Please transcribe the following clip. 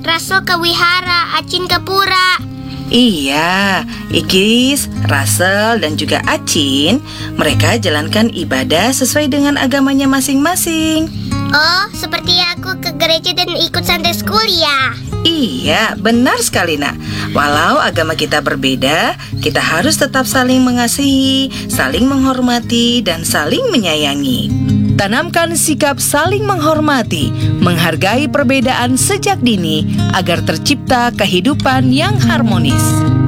Raso ke wihara, Acin ke pura. Iya, Ikis, Russell, dan juga Acin, mereka jalankan ibadah sesuai dengan agamanya masing-masing. Oh, seperti aku ke gereja dan ikut Sunday school ya. Iya, benar sekali nak. Walau agama kita berbeda, kita harus tetap saling mengasihi, saling menghormati, dan saling menyayangi. Tanamkan sikap saling menghormati, menghargai perbedaan sejak dini agar tercipta kehidupan yang harmonis.